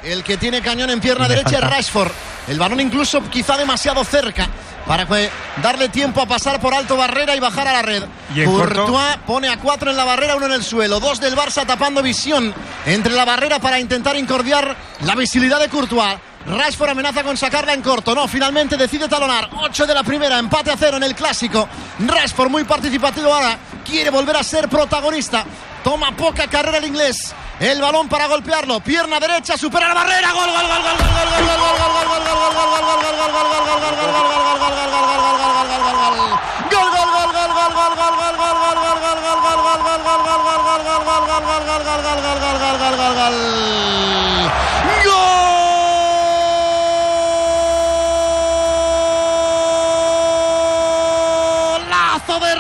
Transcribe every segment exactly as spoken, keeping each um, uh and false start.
el que tiene cañón en pierna derecha es Rashford. El balón incluso quizá demasiado cerca para darle tiempo a pasar por alto barrera y bajar a la red. Courtois corto? Pone a cuatro en la barrera, uno en el suelo. Dos del Barça tapando visión entre la barrera para intentar incordiar la visibilidad de Courtois. Rashford amenaza con sacarla en corto. No, finalmente decide talonar. ocho de la primera, empate a cero en el clásico. Rashford muy participativo ahora. Quiere volver a ser protagonista. Toma poca carrera el inglés. El balón para golpearlo. Pierna derecha, supera la barrera. Gol, gol, gol, gol, gol, gol, gol, gol, gol, gol, gol, gol, de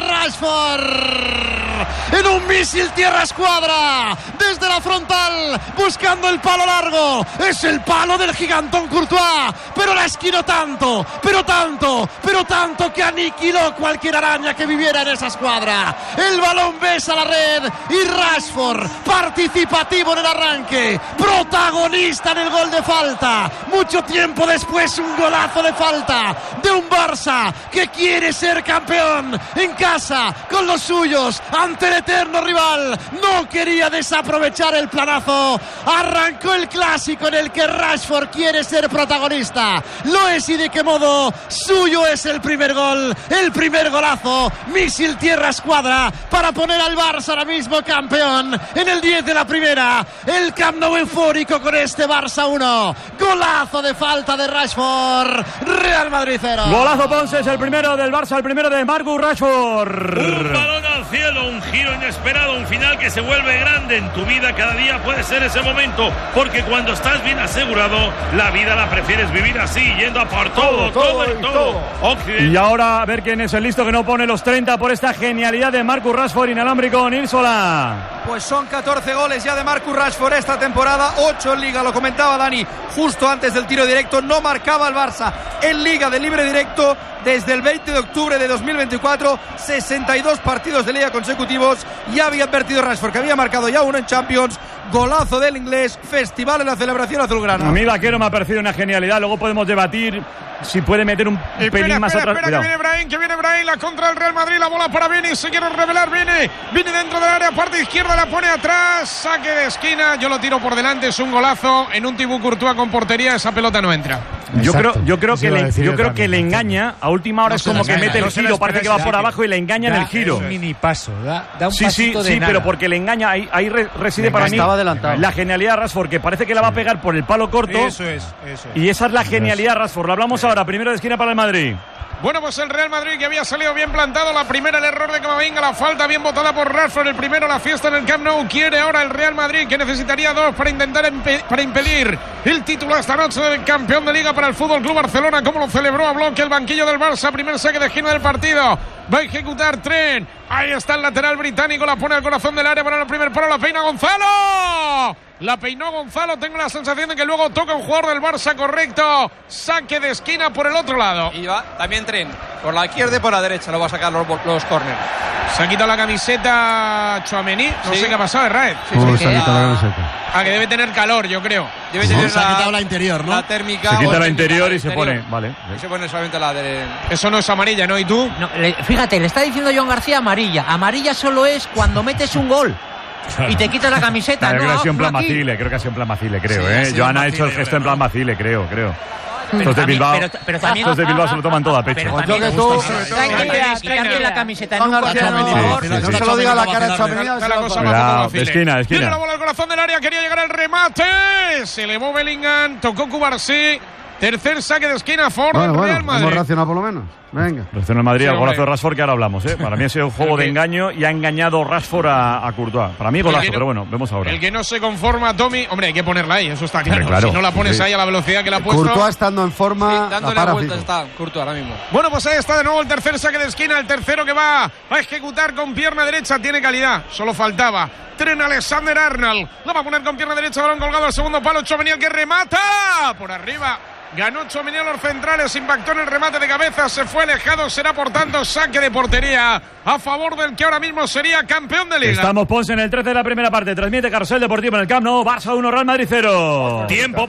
Rashford en un misil tierra escuadra desde la frontal buscando el palo largo. Es el palo del gigantón Courtois, pero la esquinó tanto, pero tanto, pero tanto que aniquiló cualquier araña que viviera en esa escuadra. El balón besa la red y Rashford, participativo en el arranque, protagonista en el gol de falta. Mucho tiempo después, un golazo de falta de un Barça que quiere ser campeón en casa con los suyos ante el eterno rival. No quería desaprovechar el planazo. Arrancó el clásico en el que Rashford quiere ser protagonista. Lo es, y de qué modo. Suyo es el primer gol, el primer golazo. Misil tierra escuadra para poner al Barça ahora mismo campeón en el diez de la primera. El Camp Nou eufórico con este Barça uno. Golazo de falta de Rashford. Real Madrid cero. Golazo Ponce, es el primero del Barça, el primero de Marcus Rashford. Un balón al cielo, un giro inesperado, un final que se vuelve grande en tu vida. Cada día puede ser ese momento, porque cuando estás bien asegurado, la vida la prefieres vivir así, yendo a por todo, todo, todo y todo. Y ahora a ver quién es el listo que no pone los treinta por esta genialidad de Marcus Rashford inalámbrico en Irsola. Pues son catorce goles ya de Marcus Rashford esta temporada, ocho en Liga, lo comentaba Dani justo antes del tiro directo. No marcaba el Barça en Liga de libre directo desde el veinte de octubre de dos mil veinticuatro, sesenta y dos partidos de Liga consecutivos. Ya había advertido Rashford que había marcado ya uno en Champions. Golazo del inglés, festival en la celebración azulgrana. A mí, Vaquero, me ha parecido una genialidad. Luego podemos debatir si puede meter un espera, pelín más espera, atrás. Espera, que viene Brahim, que viene Brahim, la contra del Real Madrid, la bola para Vini, se quiere revelar Vini, Vini dentro del área, parte izquierda, la pone atrás, saque de esquina, yo lo tiro por delante, es un golazo, en un Thibaut Courtois con portería, esa pelota no entra. Yo creo, yo creo que le, yo creo que le engaña, a última hora no es como que mete el no giro, parece que va por abajo y le engaña da, en el giro. Un mini paso, da, da un sí, pasito sí, de sí, nada. pero porque le engaña, ahí, ahí reside para mí la genialidad de Rashford, que parece que la va a pegar por el palo corto. Eso es, eso es. Y esa es la genialidad de Rashford. Lo hablamos ahora, primero de esquina para el Madrid. Bueno, pues el Real Madrid, que había salido bien plantado. La primera, el error de Camavinga, la falta bien botada por Rashford. El primero, la fiesta en el Camp Nou. Quiere ahora el Real Madrid, que necesitaría dos para intentar empe- para impedir el título esta noche del campeón de Liga para el Fútbol Club Barcelona. Como lo celebró a bloque el banquillo del Barça. Primer saque de esquina del partido. Va a ejecutar Trent. Ahí está el lateral británico. La pone al corazón del área para el primer palo. La peina Gonzalo. La peinó Gonzalo. Tengo la sensación de que luego toca un jugador del Barça, correcto. Saque de esquina por el otro lado. Y va también Trent. Por la izquierda y por la derecha lo va a sacar los, los córneres. Se ha quitado la camiseta Tchouaméni. No sí. sé qué ha pasado, Raed. Sí, sí, se ha quitado la camiseta. Ah, que debe tener calor, yo creo. Debe tener no, se ha quitado la interior, ¿no? La térmica. Se quita la térmica, interior la y se pone. Vale. Y se pone solamente la de. Eso no es amarilla, ¿no? ¿Y tú? No, le, fíjate, le está diciendo John García amarilla. Amarilla solo es cuando metes un gol. Y te quitas la camiseta. Claro, no, creo que ha sido en plan aquí. Macile, creo que ha sido en plan Macile, creo, sí, ¿eh? Joan ha hecho el gesto en plan Macile, creo, creo. Pero Estos de también, Bilbao, pero, pero también, estos de Bilbao se lo toman todo a pecho. Pero Pues también, yo que tú, tranquilidad, quitarle la camiseta en un no, cuarto. no, no se lo diga a la cara de Tchouaméni. De esquina, de Tiene la esquina. bola al corazón del área, quería llegar al remate. Se elevó Bellingham, tocó Cubarsí. Tercer saque de esquina, Ford Bueno, del bueno, Real Madrid. hemos racionado por lo menos. Venga. Reacciona el Madrid Sí, al golazo hombre. de Rashford, que ahora hablamos, ¿eh? Para mí ha sido un juego El que- de engaño y ha engañado Rashford a, a Courtois. Para mí golazo, El que no- pero bueno, vemos ahora. El que no se conforma, Tommy, hombre, hay que ponerla ahí, eso está claro. Hombre, claro. Si no la pones Sí. ahí a la velocidad que la ha puesto. Courtois estando en forma, Sí, la dándole para vueltas fijo. está Courtois ahora mismo. Bueno, pues ahí está de nuevo el tercer saque de esquina, el tercero que va a ejecutar con pierna derecha, tiene calidad, solo faltaba. Trent Alexander-Arnold, lo va a poner con pierna derecha, balón colgado al segundo palo, Tchouaméni el que remata, por arriba. Ganó Tchouaméni a los centrales, impactó en el remate de cabeza, se fue alejado, será por tanto saque de portería a favor del que ahora mismo sería campeón de Liga. Estamos, Ponce, en el trece de la primera parte. Transmite Carrusel Deportivo en el Camp Nou. Barça uno, Real Madrid cero. Tiempo